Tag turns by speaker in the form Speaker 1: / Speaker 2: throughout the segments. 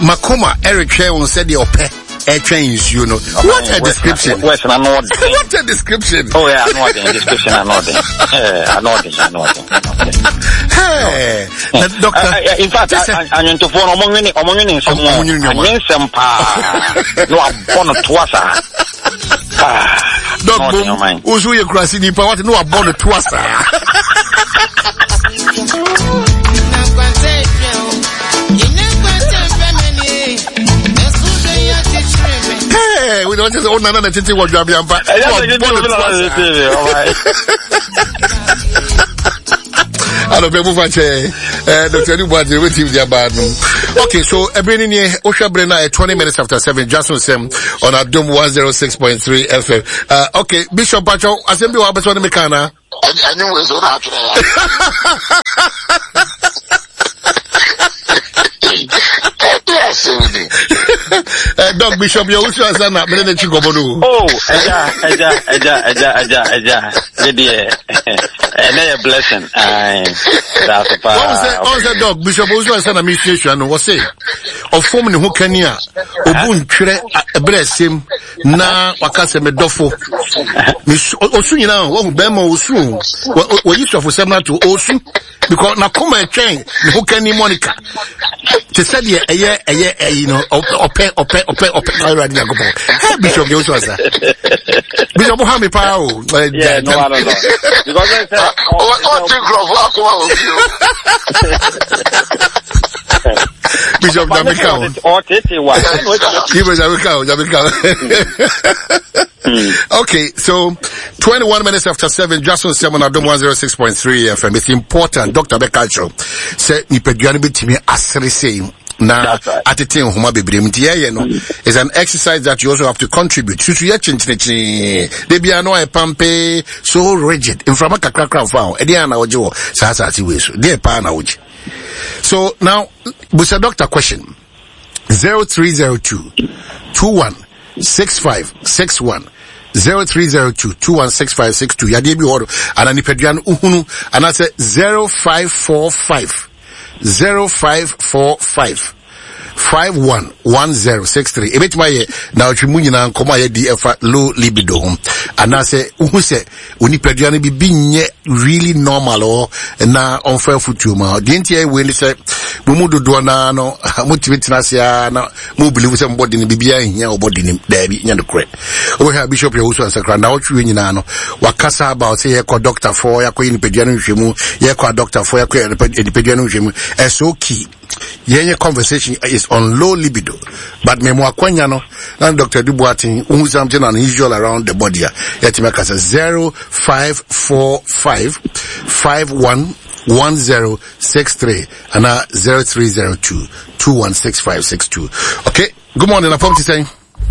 Speaker 1: Makoma Eric Cheon said the ope trains, you know. What a description.
Speaker 2: What
Speaker 1: a description.
Speaker 2: Oh yeah, I know the description. I know.
Speaker 1: Hey, doctor.
Speaker 2: In fact, I'm into phone among many someone. No, I'm born to us.
Speaker 1: Dog boom. Usu ye krasi ni pa what no abon to us. Hey, we don't just own another titi what you have yamba. Hello, Bebo Fache. Dr. Dubois, with you, okay, so every year, Osha Brenna at 20 minutes after 7, Jason Sem on our Dome 106.3 FM. Okay, Bishop Pacho, Assembly of Abbas Mekana.
Speaker 3: I knew it was on after
Speaker 1: Dog Bishop, you also has an minute to go.
Speaker 2: Oh, a blessing. That's a
Speaker 1: part. Dog Bishop also has an administration. Was say of forming who can ya Obun Tre a bless him na Wakase Medofo. Miss Osu now, what Bemo Osu, what you saw for seminar to Osu because now come and train who can you Monica. She said, yeah, you know, open. Already, I go. Hey, Bishop, you also say. Bishop, how many power?
Speaker 2: Yeah, no, I don't know. Because I said,
Speaker 1: Bishop, okay, so 21 minutes after 7, Jason Simon Adom 106.3 FM. It's important. Dr. Bekacho said, "Nipeduani bitimi asri saying." Now, at the time, is an exercise that you also have to contribute. They be a pampe so rigid. In front of a crack found. So now, with a doctor question 0302 216561 0302 216562 Yadebi Oro and Anipedian Uhunu and I said 0545 511063. Ebet maye na otwimunyi na nkoma ye di efa low libido and I say who say Unipedian be binye really normal or na unfair futuma. Didn't ye when say Mumudo Dwana no Mutimitinasia na mu believe somebody in Bibia in your body in Debbie in the crate. We have Bishop Yosu and Sacra now chewing nano. Wakasa about say a doctor for ya queen pedianu shimu, ya doctor for ya pedianu shimu. So key. Yenye conversation is on low libido, but memo akwanyano and Dr. Dubois who something unusual around the body. Yet make us 0545 511063 and 0302 216562. Okay. Good morning. I'm from saying.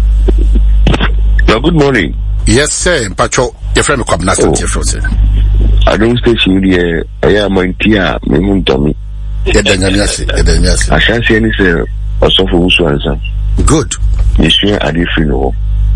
Speaker 4: Good morning.
Speaker 1: Yes, sir. Pacho, your friend will come last time.
Speaker 4: I don't station here. I am my tia, Memuntomi.
Speaker 1: I
Speaker 4: can't see any say also for Uswanza.
Speaker 1: Good.
Speaker 4: Yes, you are different.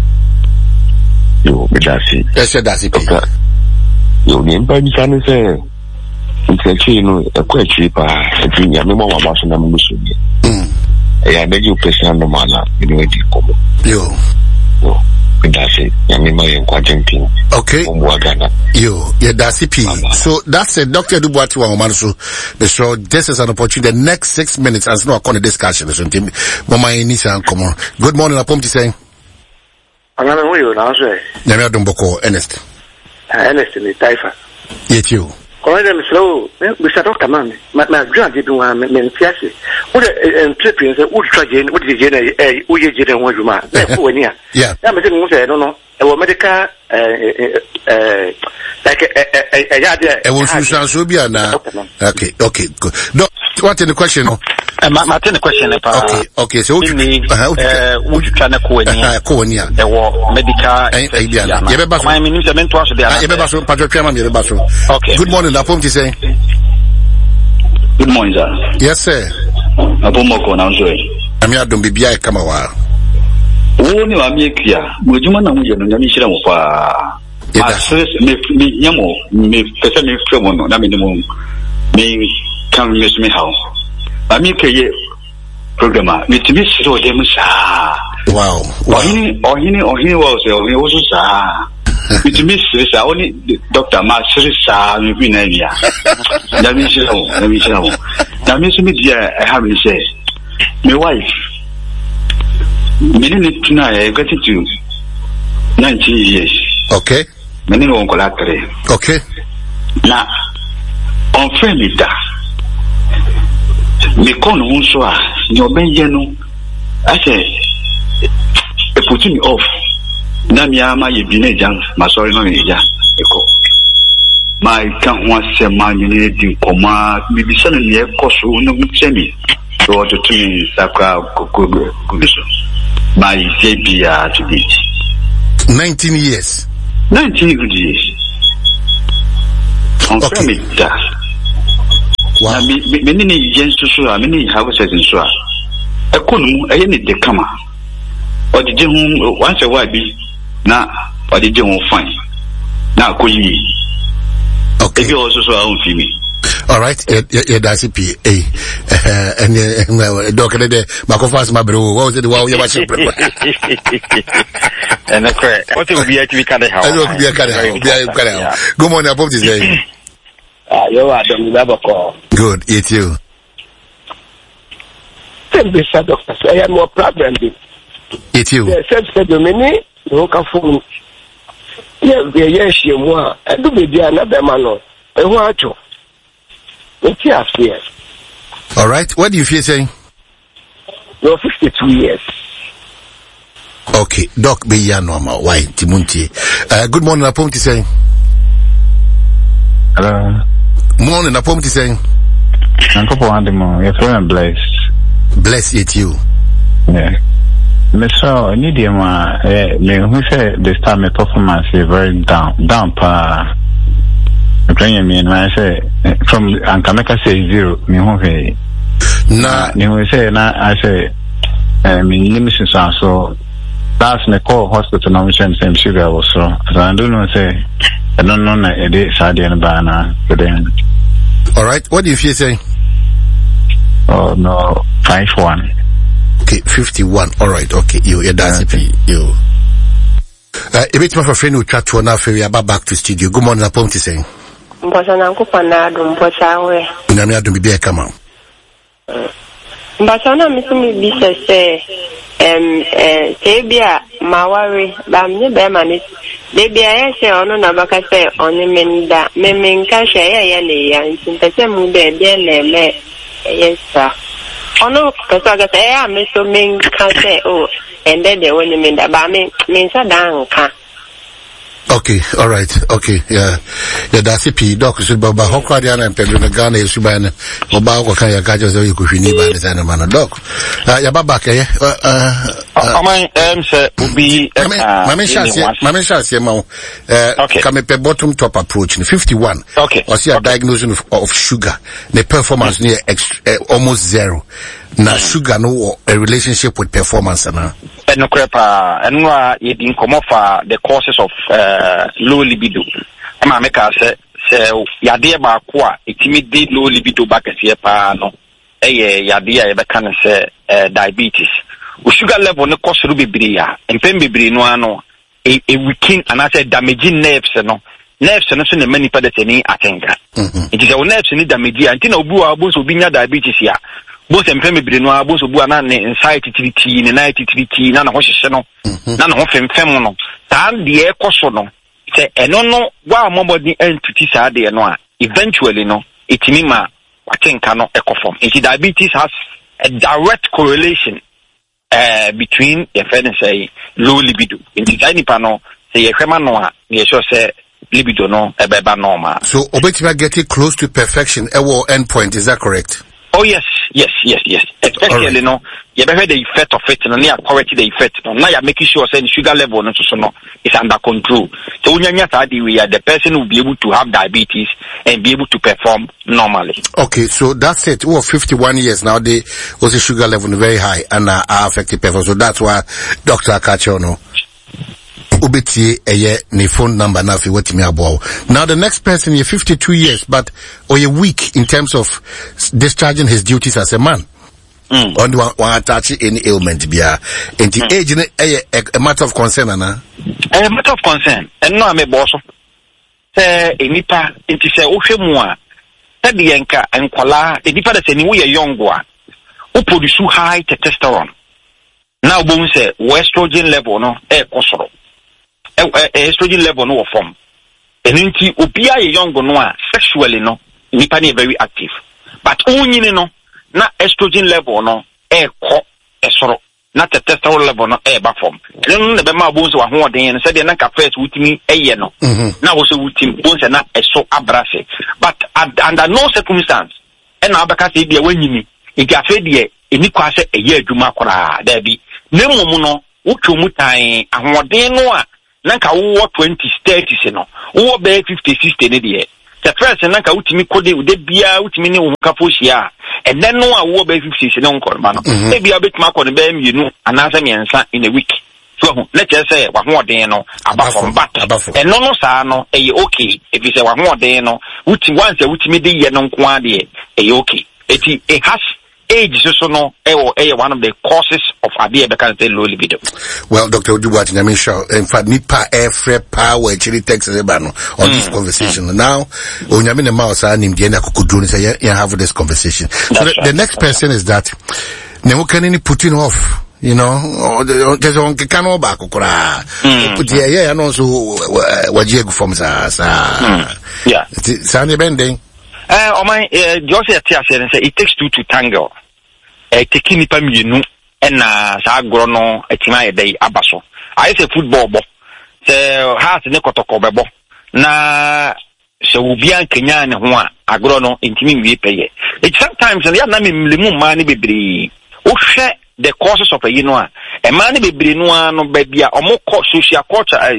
Speaker 4: You, that's it.
Speaker 1: Yes, that's it.
Speaker 4: You name by the family say. It's actually, quite cheaper. I think I'm more about some Muslim. I beg you, person, no manner, in the way you come.
Speaker 1: Yo.
Speaker 4: That's it.
Speaker 1: Okay. Yo, yeah, that's it. So that's it. Dr. Dubois Mansu. So this is an opportunity. The next 6 minutes, as no account discussion. Mama Inisa come on. Good morning, I'm saying.
Speaker 5: I'm going to now say.
Speaker 1: Never done boko, Ernest.
Speaker 5: Ernest in the Taifa.
Speaker 1: Yet you.
Speaker 5: Them slow, we start off command. My grand did one Menfiasi. What a trip is a wood train, what is a Uya and Wajuma.
Speaker 1: Yeah.
Speaker 5: I don't know. A medical, like a yard.
Speaker 1: Okay, good. No, what in the question?
Speaker 2: Martin, question.
Speaker 1: Okay, so would you try to call Konya?
Speaker 2: There were medical.
Speaker 1: Okay. Good morning, Apom to say.
Speaker 6: Good morning, sir.
Speaker 1: Yes, sir.
Speaker 6: Apomoko now, sir.
Speaker 1: I'm here to be Bia Kamawa.
Speaker 6: Only I'm here. Would you want to use your me person me from no, me come use me how. I'm here. program. Me to miss so them sa.
Speaker 1: Wow.
Speaker 6: Ohini was also sa. Me to miss sa only Dr. Master sa me be na ya. Let me show. Now me me dear I have to say. My wife. Me need to know I got to 19 years.
Speaker 1: Okay.
Speaker 6: Me need on collateral.
Speaker 1: Okay.
Speaker 6: Na on friend me da. Me kon ho so a no benje no I say e put me off na me ama ye bi na jam ma sorry no me ja eko my kan ho se ma me ne di koma me bi se no me ekoso no mutemi so to me sakra kokogo so my JBR to be
Speaker 1: 19 years.
Speaker 6: 19 good years. On friend me da.
Speaker 1: Wow.
Speaker 6: Many gens so many houses in so. I couldn't any de kama. Or the jehun once a while be na or the jehun fine. Now could you?
Speaker 1: Okay.
Speaker 6: If you also saw own me.
Speaker 1: All right. Yeah, that's it. And Doctor, Macofas, my bro. What was it? Wow, you're watching.
Speaker 2: And what will be actually kind of how?
Speaker 1: Good morning. I hope this day.
Speaker 5: You are the call.
Speaker 1: Good, it's you.
Speaker 5: Tell me, sir, doctor, I have more problem.
Speaker 1: It's you.
Speaker 5: Yes, said the many, no phone. Yes, you want. I do be another man. I want you. It's here.
Speaker 1: All right. What do you feel saying?
Speaker 5: You're 52 years.
Speaker 1: Okay. Doc, be ya normal. Why? Timunti. Good morning, Apomti saying.
Speaker 7: Hello.
Speaker 1: Morning, Apomti saying.
Speaker 7: Uncle Andimo, you're feeling blessed.
Speaker 1: Bless it you.
Speaker 7: Yeah. So, I need him, who said this time my performance is very down, me and I say, from Ankameka say 0, me who say,
Speaker 1: nah,
Speaker 7: you say, I say, me limited so that's me call hospital, no mission, same sugar was so I don't know, say, I don't know, a day, Saturday and banana, but then.
Speaker 1: All right, what do you feel saying?
Speaker 7: Oh, no, 51.
Speaker 1: Okay, 51. All right, okay, you, that's it, you. A bit more of a friend who chat to enough, we are back to studio. Good morning, Apomti saying.
Speaker 8: Mbasana nkupana dumpochawe.
Speaker 1: Nyamia do bibi kama.
Speaker 8: Mbasana misumi bisese tebia mawari ba mne be mani. Debia yese ono na baka se oni menda memenka hwe ye le ya ntipese mu de de lele yesa. Ono pesa ga se ya meso menka se o ende de woni menda ba mensa danka.
Speaker 1: Okay, all right, okay, yeah, that's it. Doc, so Baba Hokwadiana and Pedro Nagana, Subana, Oba, can you catch us? You could need by the Sanamana Doc. Yababaka, Mamma Shas, come a bottom top approach in 51.
Speaker 2: Okay,
Speaker 1: or see a diagnosis of sugar, the performance near almost zero. Now, sugar no a relationship with performance now.
Speaker 2: And no crepa, and you didn't come off the causes of low libido. I'm make us say, Yadia Bakwa, it immediate low libido back at Siapa, Yadia, I can say diabetes. Sugar level no cause rubibria, and Pembibri no, a weakening and I said damaging nerves, no. Nerves are not so many people that any atenga. It is our nerves in damage, and Tino Bua, both will be diabetes here. Both and Pembibri no, both will be an anxiety in 93, none of Hoshino, none of them femono. Tan the air cosono. Say, and no, while mobile the entities are there, no, eventually, no, it mima, I think cannot ecoform. And diabetes has a direct correlation between your friend and say low libido. In the tiny panel, say a femanoa, you say libido no, a beba normal.
Speaker 1: So, Obetima getting close to perfection, endpoint, is that correct?
Speaker 2: Oh, yes. Especially, right. No, you better the effect of it, and near correct the effect. Now you're making sure saying sugar level is under control. So when you're the person will be able to have diabetes and be able to perform normally. Okay,
Speaker 1: so that's it. 51 years now, they was the sugar level very high and are affected performance. So that's why Dr. Akachono Ubiti ne phone number now if you want me about. Now the next person, you're 52 years, but or you're weak in terms of discharging his duties as a man. on the one attach any ailment bia enti age a matter of concern ana
Speaker 2: a matter of concern and no am boss say enipa enti say wo hwemu a said yenka enkwala enipa da say ni we young boy who produce high testosterone now boom say estrogen level no kosoro estrogen level no form enti obi a young no a sexually no nipa na very active but onyini no na estrogen level no ko esoro na testosterone level no ba form no na be ma bo nso wa ho oden no said na ka first wutimi no na wo se wutimi bo nso na eso abrase but under no circumstance na abaka say bia wanyini nti afa de eni kwa se eye adwuma kora da bi na mum no wotwo mu tan ahoden no a na ka wo 20 30 se no wo be 50 60 ne de the first na ka wutimi kode ude bia wutimi ne wo kafo hia and then no a wo be 50 se no nkorma no e bia betima kode be mienu anasa miensa in a week so let's just say wa hoden no abafom bat and no saa no e okay if you say wa hoden no wutimi once wutimi de ye no nko ade e okay it has age so no one of the causes of abia because the low libido.
Speaker 1: Well, Dr. Odubuati Nyamisha, in fact, nipa every power actually takes a ban on this conversation. Now, Onyamine Mausa nim Diana Kukuduni say you have this conversation. So the next person is that Nemukanini putting off. You know, there's on Kano Bakura. Put here, and also Wajigu from
Speaker 2: yeah.
Speaker 1: Sandy Bending.
Speaker 2: Jose Tia say it takes two to tango. Taking nipa mienu na sa agro no etima e dey abaso. I say football bo. Say heart ne kotoko bebo. Na se obi an Kenya ne ho a agro no intimi wie peye. It sometimes ya na memlemu ma ne bebre. Wo hwe the causes of a a man be brinua no babia omo social culture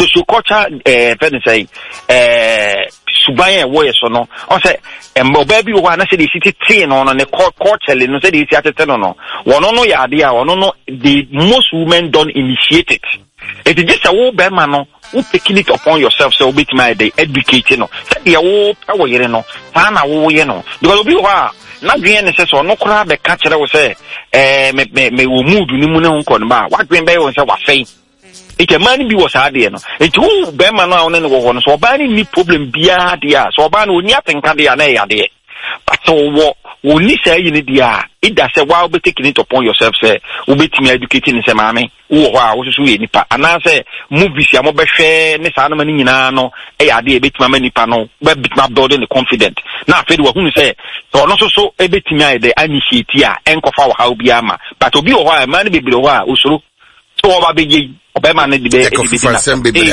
Speaker 2: say subaye wo so no o say embo baby wo na say the city teen no ne culture no say the city no wono no ya ade a wono no the most women don't initiate it. It is just a wo be man no who taking it upon yourself so bit my day educating no say the wo awo yere no fa na wo ye no because obi wo a na dwen se so no kora be ka kire wo say me wo mood ni mu na nko no ba wadwen be wo say wa fei ike man bi wo sa de no enti wo be man no ne wo no so ba ni problem bia de a so ba na oni atenka de a na ya de but wo ni say yi ni dia ida say wa be taking it upon yourself say wo betimi educating say maame wo ho a wo so ye nipa ana say movies ya mo be hwe ne sa na mani nyina no e ya de betimi ma nipa no be betimi building the confident na afedi wo hu say so no so e betimi ai de initiate a enkofa wo ha obi ama but obi wo ho a man be bire ho a usoro so wo ba be yi obema ne dibe
Speaker 1: exactly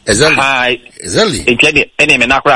Speaker 2: any me nakra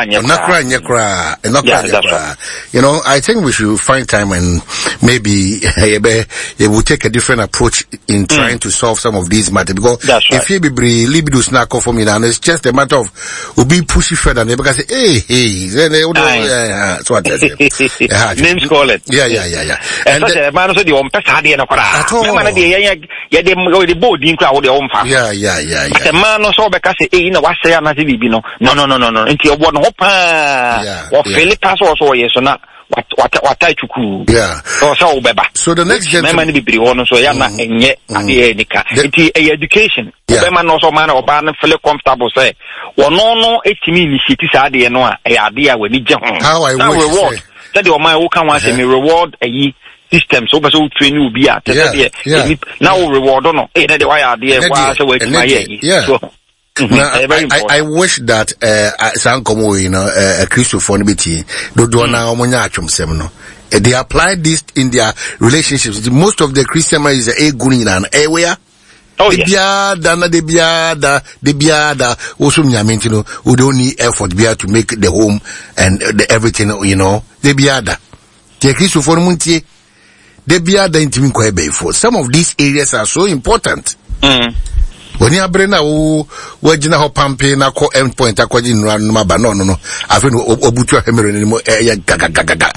Speaker 1: you know, I think we should find time and maybe it will take a different approach in trying to solve some of these matters because if you be libido snack off for me now it's just a matter of will be pushy further and they say hey so what
Speaker 2: names call it and man so the on pesa de na kwara man de the board in crowd the on fa
Speaker 1: yeah.
Speaker 2: But the man no so because say na wase ya na se bibi no. No. Nti obo no pa. Wo Philippa so yes na what chuku.
Speaker 1: Yeah.
Speaker 2: So beba.
Speaker 1: So the next
Speaker 2: gentleman be biri ono so ya na enye ade nika. Nti education. Obema no so man oba na feel comfortable say. Wo no etimi initiate sa ade no a ade a wani je ho.
Speaker 1: How I wish.
Speaker 2: Reward. Say the man who can want say me reward ayi system so be so train you be at now reward no na the why idea why so we so
Speaker 1: I wish that sankomo you know Christopher Nibiti do na omonya atwomsem no they apply this in their relationships. Most of the Christian marriages is a guni na where de biada also nyamenti no we don't need effort be to make the home and everything you know de biada the Christopher Muntie de biada intimi ko ebe for some of these areas are so important. When you bring na wo gina ho pampe na ko endpoint akwaji nura no ba no afi no obutu ahemere ni mo ya gaga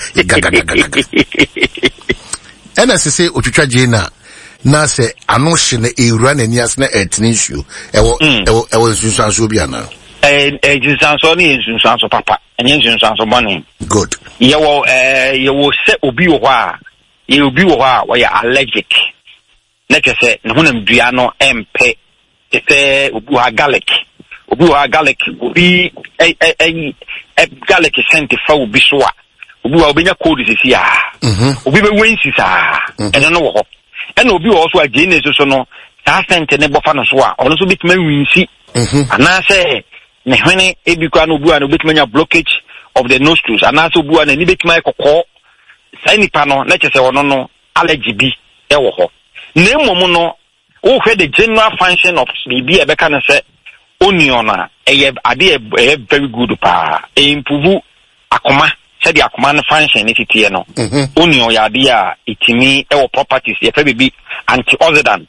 Speaker 1: ena se otwitwa gina na se ano hye na ewura na nias na etnishu ewo nsunsanso bia na
Speaker 2: nsunsanso ni nsunsanso papa enye nsunsanso bone
Speaker 1: good
Speaker 2: yewo se obi wo a you be where you allergic. Let us say, no one Diano MP. It's a garlic. Garlic will be a garlic scent for Bishwa. We will be a code is here. We will win, and I know. And will be also a genius or no. I sent a neighbor Fanoswa, also bit me wincy. And I say, Nehene, Ebucano Buano bit me a blockage of the nostrils, and also Buan and bit my call. Sani pano, let us say, no, allergy be, ewo. Name mono, who had the general function of the beer becana say, onion, a very good pa, improve akoma. Said the Akuman function if it no. Onion yadia itimi ewo properties ye be antioxidant.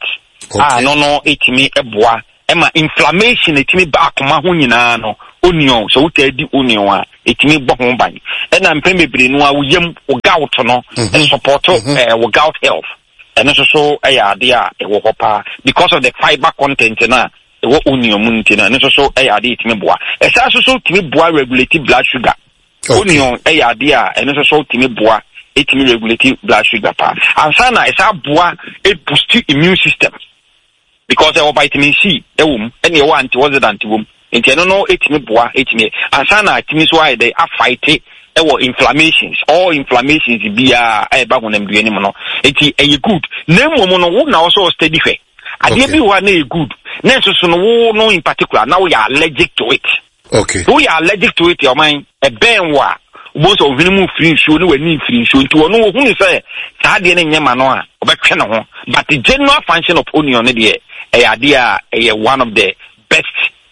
Speaker 2: No itimi eboa. Emma inflammation itimi ba akoma ho nyina no. Onion so uta di onion a itimi bo ho ban. E na mpembe bre no a woyem o gout no and support wo gout health. And so yadia ewo hopa because of the fiber content na ewo onion muntina. And so yadia itimi boa. Esa so itimi boa regulate blood sugar. Onion, idea, and also timi boa, it regulate blood sugar. And sana is a boa, it boosts immune system because of vitamin C, and you want was it anti-womb. And you don't know it me boa, it me. And sana, it means why they are fighting inflammations. All inflammations be a bag on them do anymore. It's a good. Name woman also steady fair. I give you one good. Next, no in particular. Now we are allergic to it.
Speaker 1: Okay.
Speaker 2: We are allergic to it, your mind. A benwa. Most of them free show, no need free show to know who say, Sadian and Yamanoa, but the general function of onion idea, a idea, one of the best,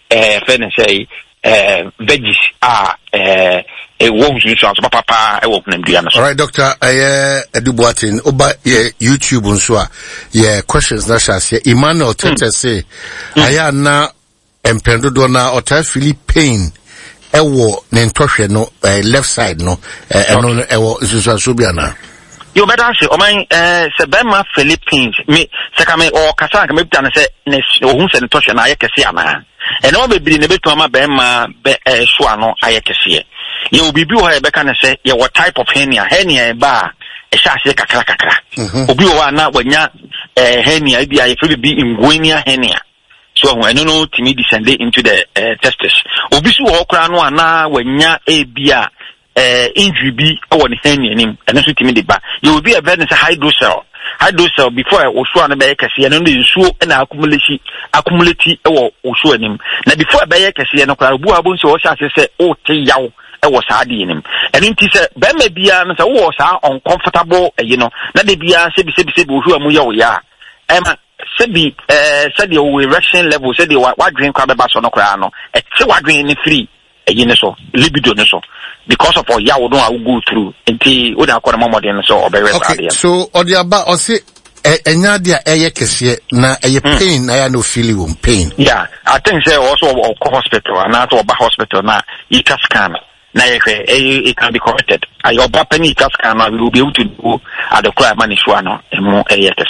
Speaker 2: say, veggies are a wolves insurance, papa, I open them.
Speaker 1: All right, Doctor, Duboatin, Oba, YouTube, unsua, questions, that shall say, Emmanuel Tete say, I am now. Empendo dona ota feel pain ewo n'entoshe no left side no eno ewo nsusu bia na
Speaker 2: you better say o man se bema Philippines me se ka me o kasa ka me bia na se ohun se n'entoshe na ayekese ana eno bebiri ne betu ama bema be so ano ayekese ye obibi ho e beka na se ye what type of hernia ba e sha se kakra obi o na wanya hernia bia ye fe bi inguinal hernia. So I don't know to me descend into the testes. Obisu okra no ana wanya ebia injury bi or the hernia and also to me the ba. You will be a very hydrocell. Hydrocell before Osho and Bayakasi and only so and accumulate or Osho him. Now before Bayakasi and Okra so say oh yaw was hard in him. And it is a Bemebia was uncomfortable, not the Bia Sebi who are Muya. Emma said the erection level said the what drink crab bass on Okrano, a what drink free a so libido so because of all yaw don't go through until we don't call a moment so okay,
Speaker 1: so or the about or say Enyadia Ayakesi na a pain I no feeling pain.
Speaker 2: Yeah, I think say also hospital and not about hospital na ika scan. Na it can be corrected. I your penny task and I will be able to do at the crab manishwano and more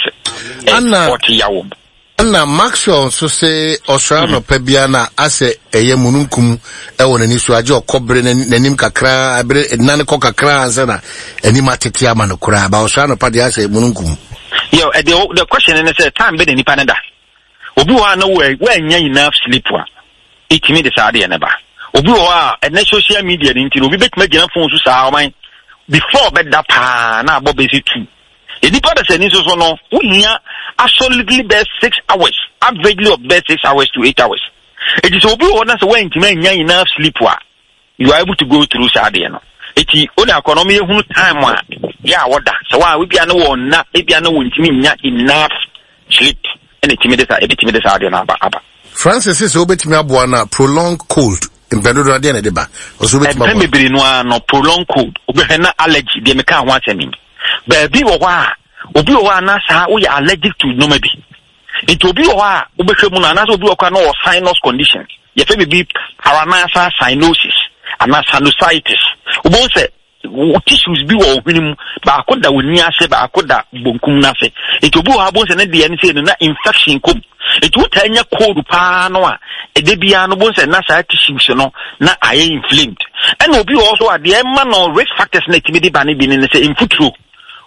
Speaker 1: Anna Maxwell so say Australian Pebiana as a mununkum ewan and issue ajo cobrin and nim kakra nana coca crazana and imatiti amano crab Australian Padia say mununkum.
Speaker 2: Yo, the question in the time bed in Canada. Obu no way when you enough sleep one. It me the Saudi and never. Obi wa na social media nti obi bet magina phone so sa man before bed that pa na abo besi 2 e di pa da se ni so no unya absolutely best 6 hours averagely of best 6 hours to 8 hours it is obi wa na se when tima nya enough sleep wa you are able to go through Saturday no eti ona economy ehunu time a ya woda so wa we bia no won na e bia no won tima nya enough sleep and eti me dey Saturday na aba
Speaker 1: Francis is obetimi aboa prolonged cold in Bendodo de na deba oso betima
Speaker 2: aboa bebiri no prolonged cold obehena allergy de me kan ho asemi ba bi wo wa obi wo na sa wo ya allergic to no maybe it obi wo wa obehwemu na na so obi wo kwa no sinus condition ye fe bi paranasal cyanosis and sinusitis obo se tissues bi wo hwenim ba akoda woni ase ba akoda bonkum na se it obi wo ha bo se na de ani se na infection kom it would tell you cold panoa, a debiano bones and nasa tissues, na I inflamed. And will be also at the man or risk factors nativity banny being in the same foot through.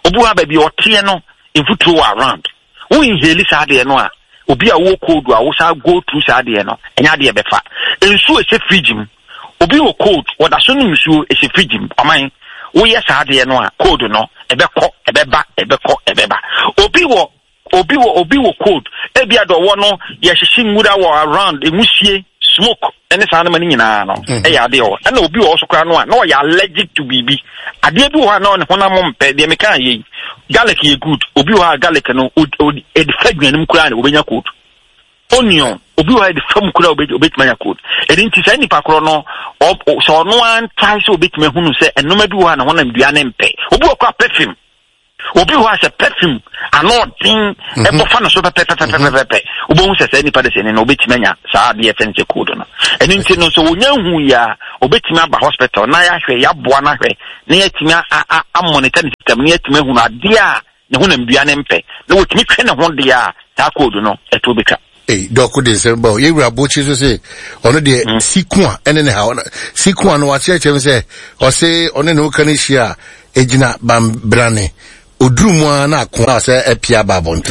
Speaker 2: obu ha ba bi otie no infutu around wo inhale saade no a obi a wo cold a wo sa go through saade no enya de befa ensu ese fridge mu obi wo cold wo da so no nsu ese fridge mu aman wo ye saade no a cold no ebekọ ebeba obi wo cold ebi ado wo no ye hyehye ngura wo around emusie smoke ene saa no mani nyina no ya de o na obi wo so kra no a na ya allergic to bibi ade bi wo ha na honam mpe de me kan ye garlic ye good obi wo ha garlic no e de fagwanim kra na obenya cold onion obi wo ha de fam kra obetimanya cold e din ti sai ni pakro no so no an try so obetime hunu se enoma bi wo ha na honam duane mpe obi wo kwa perfume obi who has a perfume anointing ebofa no so pepe obo se nipa de se ne obetime nya saa de sense code no eni nti no so wonya hu ya obetime aba hospital na ya hwe ya boa na hwe na ya time a monitor system na ya time hu na de a ne hu na mbia ne mpe na wotime twe ne ho de a ta code no eto beka
Speaker 1: Doku de sembo ye wura bochi so se ono de sikua ene ne ha sikua no wa cheche se o se ono ne okanishia ejina bambrane odrumu na akwa se epia babonto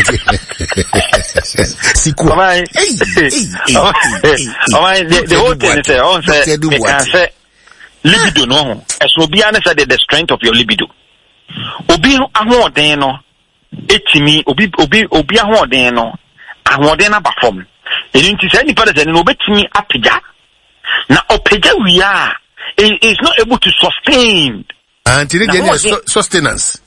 Speaker 1: sikua
Speaker 2: the whole thing is on say libido no eso bia na say the strength of your libido obi ahoden no etimi obi ahoden no ahoden na ba form enti say nipa de no obetimi apega na opega wi a is not able to sustain
Speaker 1: until the sustenance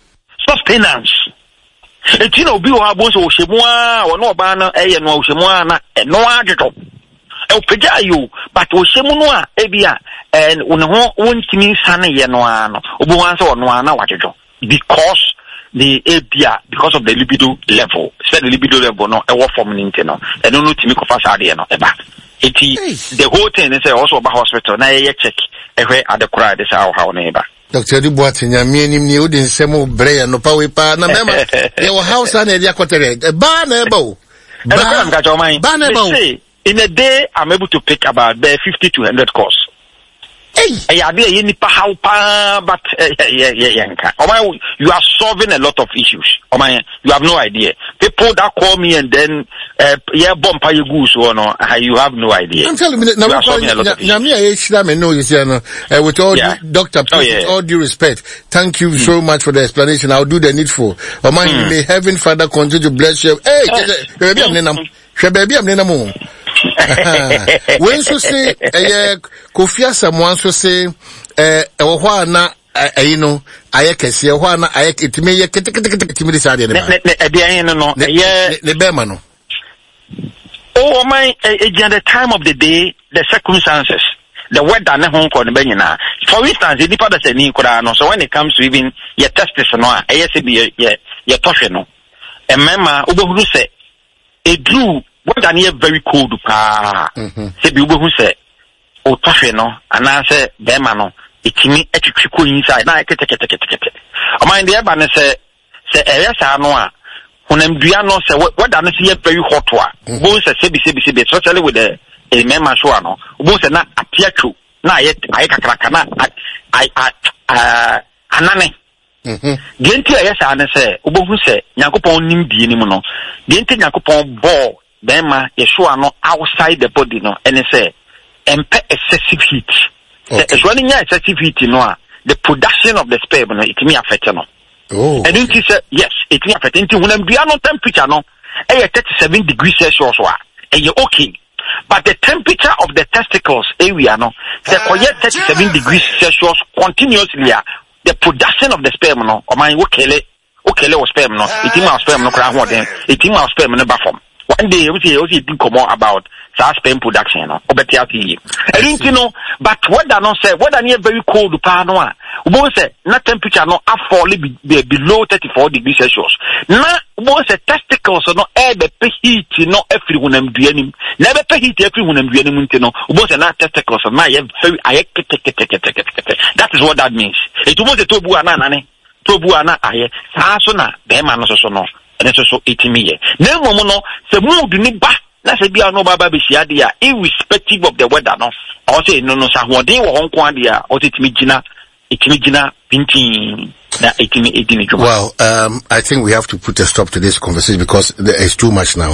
Speaker 2: enti na obi wo abo so ohemu a wo no ba na eye no ohemu a na eno adodo opega yo but ohemu no a ebia one ho wontimi sane ye no a no obo wan so no a na wadodo because of the libido level. Said the libido level no e wo form ni nti no e no timi ko fa saade no e ba eti the whole thing is also about hospital na ye check e hwe adekora de sa how na e ba
Speaker 1: Dr. Dubois nyame anim ni odi nsemo bre no pa we pa na mema ye wo house na e dia kotere ba na e ba o ba na e ba o
Speaker 2: in a day I'm able to pick about 50 to 100 calls. You are solving a lot of issues. You have no idea. People that call me and then you have no idea.
Speaker 1: I'm telling you, with all Doctor, with all due respect, thank you so much for the explanation. I'll do the needful. May Heaven Father continue to bless you. Baby, I'm Nena. When so say Kofia someone so say na you know ayekese ho na ayeketime ye keteketime this ade
Speaker 2: no
Speaker 1: ne bema no
Speaker 2: oh my the time of the day, the circumstances, the weather na hon ko ne banyina. For instance, the people that say ni kura no, so when it comes to even your test no a ayese bi ye toshe no emema obohuru say edru what are near very cold pa say bi obohu say o toshe no ana say bema no itimi etwitwiko inside na kete o mind the eba ne say eyesa no a honam dua no say what are say very hot wa bo say sebi especially with the mema show no bo say na atiachu na aye kakraka na anane genti eyesa ne say obohu say Nyankopon nim die nim no genti Nyankopon ball bema yeshua no outside the body no and say empe excessive heat. It's running excessive heat no the production of the sperm no it may affect no.
Speaker 1: Oh.
Speaker 2: And then he said yes it may affect when am no temperature no 37 degrees Celsius wa and you okay. But the temperature of the testicles area no say 37 degrees Celsius continuously the production of the sperm no o man okele o sperm no it may sperm no kra ho den it may sperm no ba form. One day we think about sperm production no obetiati e no but what that no say what that near very cold pa no a we say na temperature no fall below 34 degrees Celsius na we say testicles no be heat no every hunam duanim na be heat every hunam duanim nti no we say na testicles na very that is what that means it was a tobu ana aye so na be ma no so no and so itimi na momo no se mood ni ba na se bia no baba be hia dia irrespective of the weather no or say no sa hoden wo honko ade a o itimi gina pintin na etimi edini juma.
Speaker 1: Well, I think we have to put a stop to this conversation because it's too much now.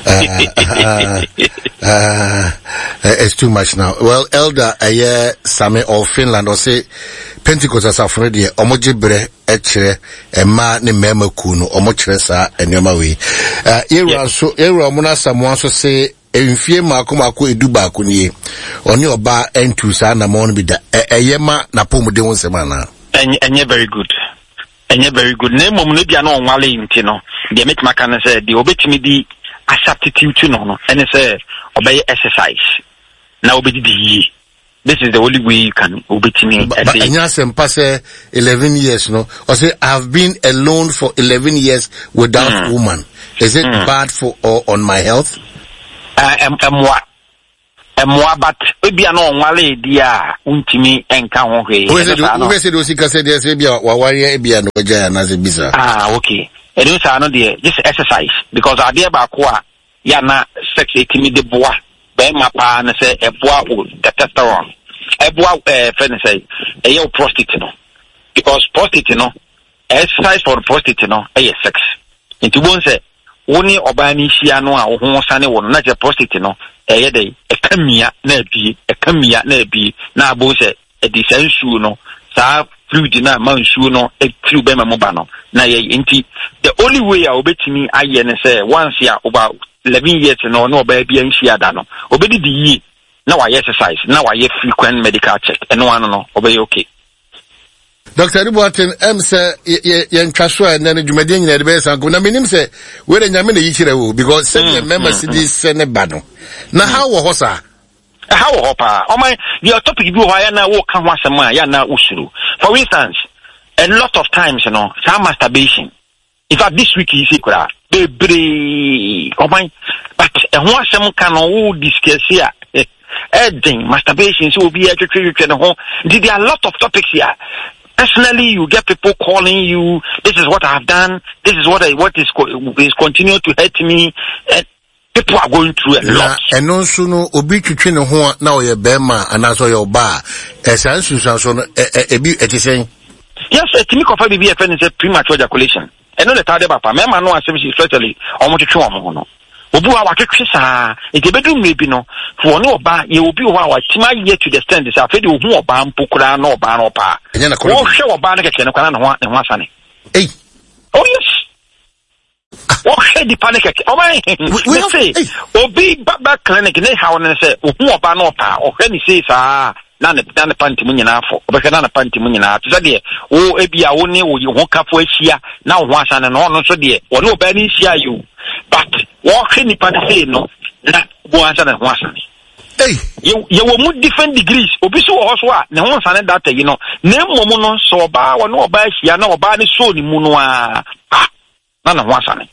Speaker 1: It's too much now. Well, Elder Same of Finland or say Pentecost as Alfredi omojibre echere ema ne mema kuno omochire sa enema we. Era muna Samoa so say emfie mako eduba akuni oni oba entu sa na mo no bi da eyema na pomode won sema na.
Speaker 2: Enye very good. Enye very good. Na mom no bia na onwale nti no. De make maka na say de obetimi di substitute to no. Ene say obey exercise. Na obedi di. This is the only way you can obetimi.
Speaker 1: But anyasem pass 11 years no. Or say I have been alone for 11 years without woman. Is it bad for or on my health? Emwa but ebia no onwale dia untimi enka ho hwe. We say do sika say there say bia waware ebia no gya na say bisa.
Speaker 2: Okay. E do say no there just exercise because ade ba ko a ya na sex etimi de boa. Be ma pa na say eboa o testosterone. Eboa friend say e your prostate no. Because prostate no exercise for prostate no e sex. Into bon say woni oba ni hia no a wo ho sane wo na je prostate no eye dey ekamia na abi na abo se edi sansu no sa fluid na mansu no etru be mamoba no na ye enti the only way a obetimi aye ne say once ya oba 11 years no na oba bia nhia da no obedi di yi na wa exercise na wa frequent medical check eno ano no oba okay.
Speaker 1: Dr. Riboatin say yen twaso and then dwumade nyina de be sanko na menim say we de nyame na yichire wo because say member cities say ne ba no na how wo hosa
Speaker 2: how wo pa o my the topic bi wo ya na wo ka ho asem a ya na usuru. For instance, a lot of times some masturbation, in fact this week you see kura bebre o my but e ho asem ka no wo discuss here masturbation so be a there are a lot of topics here. Personally, you get people calling you, this is what I have done, this is what is continuing to hurt me, and people are going through a lot.
Speaker 1: And also, no, obi twitwe ne ho na o ye bema anaso ye oba, esansu so no ebi etisen.
Speaker 2: Yes, etimi kofa bibi e friend say premature ejaculation. E no le tade papa, me ma no asem especially omo twetwe omo no. Obu a waketwe saa, egebedu mebi no, for no oba ye obi o wa tima ye to the stand say afedi ohu oba mpokura na oba na opa. Wo hwe oba na keke ne kwana ne ho asane.
Speaker 1: Hey.
Speaker 2: Oh yes. Wo hwe di panic keke. O man. We say obi baba clinic ne ha won say ohu oba na opa, o hwe ni say saa na ne panty mu nyina afọ. Obehwe na panty mu nyina. To say de wo ebia wo ne wo ho kafo ahia na wo ho asane no no so de wo ne oba ni hia you. But walking ni say no na go answer na one.
Speaker 1: Hey,
Speaker 2: you will move different degrees. Obi so ho so a ne ho answer that na mmom no so ba wo no ba hia na oba ni so ni mu no a na ho answer.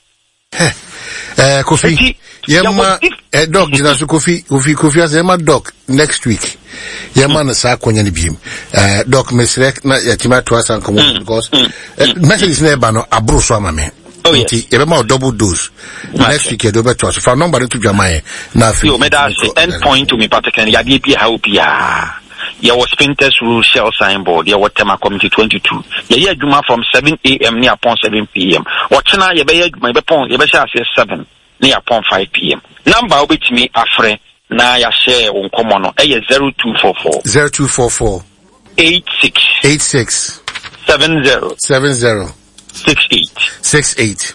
Speaker 1: Kofi yema dog jina so Kofi as yema dog next week. Yema na sa konya ni biem. Dog mesrek na yatima to asan komo because message is never no abro so amame.
Speaker 2: Oh yes.
Speaker 1: About double dose. Next week, you better for number to Jamaica. Now,
Speaker 2: you made us end point to me, particularly. I give you how there was Spinters Rule Shell signboard. There was Tema Committee 22. Yeah, Juma from 7 a.m. near upon 7 p.m. Watching you be my bepon, you be 7 near upon 5 p.m. Number which me afre na ya share on common.
Speaker 1: 0244 86 70 68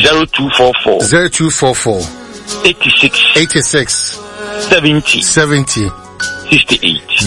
Speaker 1: 0244 86 70 68